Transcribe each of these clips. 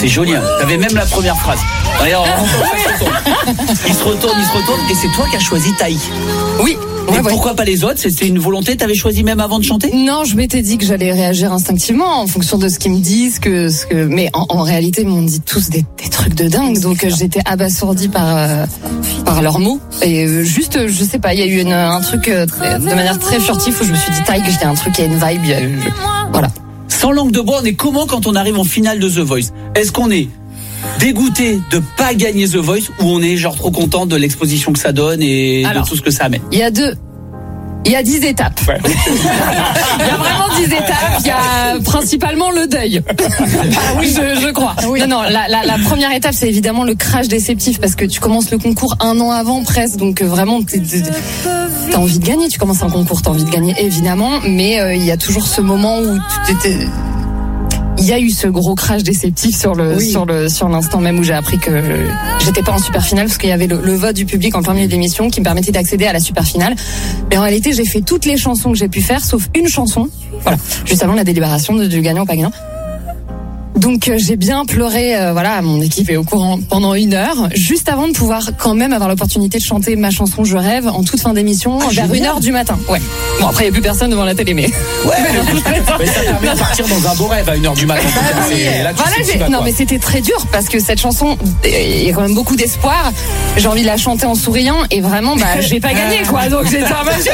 C'est joli, hein. T'avais même la première phrase. D'ailleurs, il se retourne, et c'est toi qui as choisi Taï. Oui. Et pourquoi pas les autres? C'était une volonté, t'avais choisi même avant de chanter? Non, je m'étais dit que j'allais réagir instinctivement en fonction de ce qu'ils me disent, mais en réalité, ils m'ont dit tous des trucs de dingue, donc j'étais abasourdie par leurs mots. Et juste, je sais pas, il y a eu un truc de manière très furtive où je me suis dit, Taï, il y a un truc, il y a une vibe, voilà. Sans langue de bois, on est comment quand on arrive en finale de The Voice? Est-ce qu'on est dégoûté de pas gagner The Voice ou on est genre trop content de l'exposition que ça donne et de tout ce que ça amène? Il y a 10 étapes. Ouais. Il y a vraiment 10 étapes. Il y a principalement le deuil. Oui, je crois. Oui. Non, la première étape, c'est évidemment le crash déceptif parce que tu commences le concours 1 an avant presque. Donc vraiment, t'as envie de gagner. Tu commences un concours, t'as envie de gagner évidemment. Mais il y a toujours ce moment où il y a eu ce gros crash déceptif sur l'instant même où j'ai appris que j'étais pas en super finale parce qu'il y avait le vote du public en plein milieu de l'émission qui me permettait d'accéder à la super finale. Mais en réalité, j'ai fait toutes les chansons que j'ai pu faire sauf une chanson. Voilà, juste avant la délibération du gagnant ou pas gagnant. Donc j'ai bien pleuré, mon équipe est au courant pendant 1 heure, juste avant de pouvoir quand même avoir l'opportunité de chanter ma chanson Je rêve en toute fin d'émission vers 1h du matin. Ouais. Bon après il n'y a plus personne devant la télé mais. Ouais. Mais ça permet de partir dans un beau rêve à 1h du matin. Mais c'était très dur parce que cette chanson, il y a quand même beaucoup d'espoir. J'ai envie de la chanter en souriant et vraiment j'ai pas gagné quoi. Donc j'étais en mode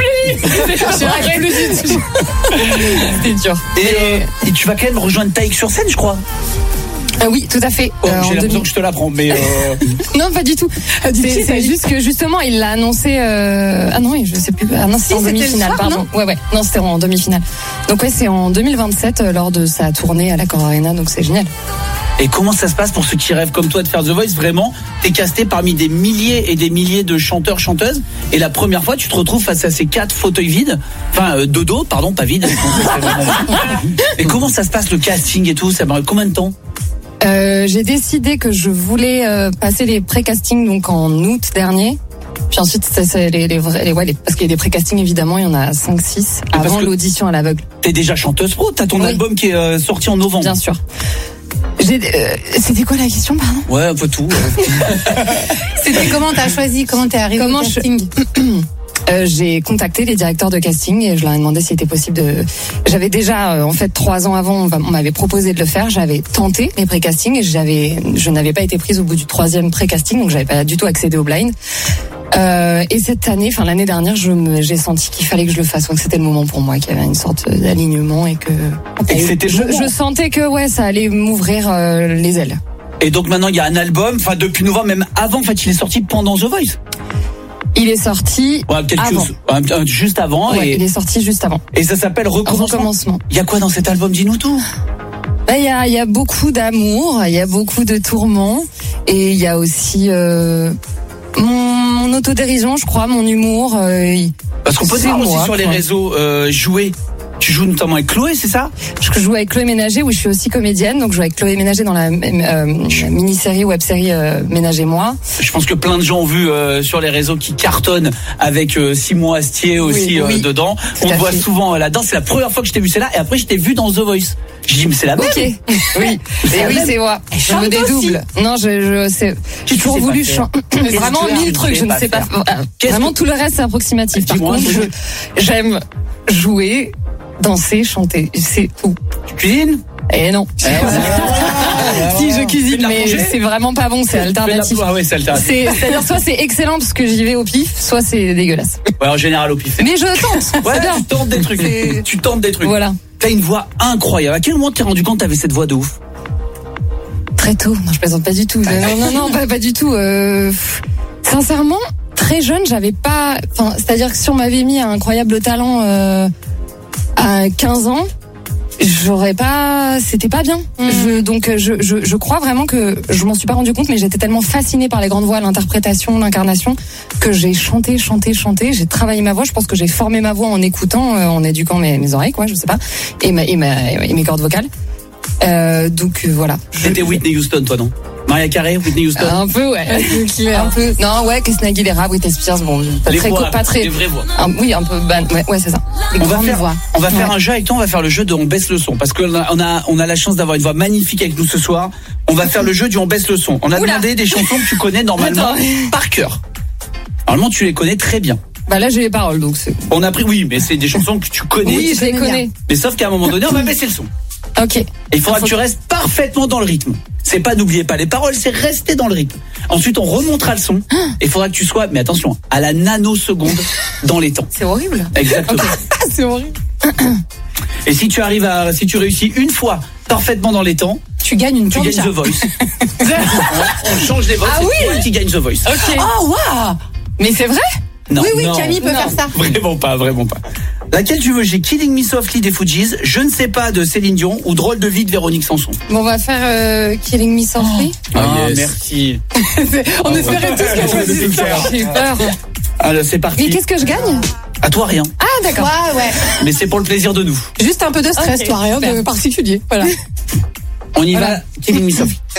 c'était dur. Et tu vas quand même rejoindre Taïk sur scène, je crois. Oui, tout à fait. J'ai l'impression que je te l'apprends, mais non, pas du tout. C'est juste que justement, il l'a annoncé. Je sais plus. Ah non, c'était en demi-finale, pardon. Ouais. Non, c'était en demi-finale. Donc c'est en 2027 lors de sa tournée à l'Accor Arena. Donc c'est génial. Et comment ça se passe pour ceux qui rêvent comme toi de faire The Voice? Vraiment, t'es casté parmi des milliers et des milliers de chanteurs, chanteuses. Et la première fois, tu te retrouves face à ces 4 fauteuils vides. Enfin, dodo, pardon, pas vide. Et comment ça se passe le casting et tout? Ça m'a combien de temps? J'ai décidé que je voulais passer les pré-castings donc en août dernier. Puis ensuite, c'est parce qu'il y a des pré-castings évidemment, il y en a 5-6 avant l'audition à l'aveugle. T'es déjà chanteuse pro, t'as ton album qui est sorti en novembre. Bien sûr. C'était quoi la question, pardon? Ouais, un peu tout. C'était comment t'as choisi, comment t'es arrivé au casting? J'ai contacté les directeurs de casting et je leur ai demandé s'il était possible J'avais déjà, 3 ans avant, on m'avait proposé de le faire. J'avais tenté les pré-castings et je n'avais pas été prise au bout du 3e pré-casting, donc j'avais pas du tout accédé au blind. Et cette année, l'année dernière, j'ai senti qu'il fallait que je le fasse. Donc c'était le moment pour moi, qu'il y avait une sorte d'alignement et que je sentais que ça allait m'ouvrir les ailes. Et donc maintenant il y a un album, depuis novembre, même avant, il est sorti pendant The Voice. Il est sorti juste avant. Ouais, il est sorti juste avant. Et ça s'appelle Recommencement. Il y a quoi dans cet album? Dis-nous tout. Il y a beaucoup d'amour, il y a beaucoup de tourments et il y a aussi mon autodérision, je crois, mon humour. Parce qu'on peut te voir aussi sur les réseaux jouer. Tu joues notamment avec Chloé, c'est ça? Je joue avec Chloé Ménager, oui, je suis aussi comédienne, donc je joue avec Chloé Ménager dans la mini-série, web-série Ménagez-moi. Je pense que plein de gens ont vu sur les réseaux qui cartonnent avec Simon Astier aussi dedans. On te voit souvent là-dedans. C'est la première fois que je t'ai vu, c'est là, et après je t'ai vu dans The Voice. Je dis mais c'est la même. Ok. Oui. Et oui, c'est moi. Je me dédouble. Non, j'ai toujours voulu chanter. Vraiment 1000 trucs, je ne sais pas. Vraiment tout le reste c'est approximatif. Par contre, j'aime jouer, danser, chanter, c'est tout. Tu cuisines? Non. Si je cuisine, mais c'est vraiment pas bon, c'est alternatif. C'est alternatif. C'est-à-dire soit c'est excellent parce que j'y vais au pif, soit c'est dégueulasse. Ouais, en général au pif. Mais je tente. Ouais, tu tentes des trucs. Tu tentes des trucs. Voilà. T'as une voix incroyable. À quel moment t'es rendu compte que t'avais cette voix de ouf? Très tôt. Non, je plaisante pas du tout. Non, pas du tout. Sincèrement, très jeune, j'avais pas. C'est-à-dire que si on m'avait mis un incroyable talent à 15 ans, j'aurais pas. C'était pas bien. Je crois vraiment que je m'en suis pas rendu compte, mais j'étais tellement fascinée par les grandes voix, l'interprétation, l'incarnation, que j'ai chanté. J'ai travaillé ma voix. Je pense que j'ai formé ma voix en écoutant, en éduquant mes oreilles, je sais pas, et mes cordes vocales. Donc voilà. C'était Whitney Houston, toi, non? Mariah Carey, Whitney Houston. Un peu, ouais. Un peu. Non, ouais, Christina Aguilera, Britney Spears, bon, pas Les très, voix, pas très. les vraies voix. Oui, un peu ouais, c'est ça. Les grandes voix. On va faire un jeu avec toi, on va faire le jeu de on baisse le son parce qu'on a la chance d'avoir une voix magnifique avec nous ce soir. On va faire le jeu du on baisse le son. On a demandé des chansons que tu connais normalement par cœur. Normalement, tu les connais très bien. Bah là, j'ai les paroles, donc c'est. On a pris, oui, mais c'est des chansons que tu connais. Oui, je les connais. Mais sauf qu'à un moment donné, on va baisser le son. Ok. Et il faudra que tu restes parfaitement dans le rythme. C'est pas n'oubliez pas les paroles, c'est rester dans le rythme. Ensuite, on remontera le son. Et il faudra que tu sois, mais attention, à la nanoseconde dans les temps. C'est horrible. Exactement. C'est horrible. Et si tu réussis une fois parfaitement dans les temps, tu gagnes une tu gagnes The Voice. on change les votes, c'est toi qui gagne The Voice. Ok. Oh, waouh! Mais c'est vrai? Non, oui, non, Camille peut faire ça. Vraiment pas. Laquelle tu veux? J'ai Killing Me Softly des Fugees, Je ne sais pas de Céline Dion ou Drôle de vie de Véronique Sanson. Bon, on va faire Killing Me Softly. Yes. Merci. On espérait tous que je faisais ça. J'ai peur. Alors, c'est parti. Mais qu'est-ce que je gagne? À toi rien. Ah, d'accord. Ouais. Mais c'est pour le plaisir de nous. Juste un peu de stress, Ok, toi, rien super. de particulier. Voilà. On y va. Killing Me Softly.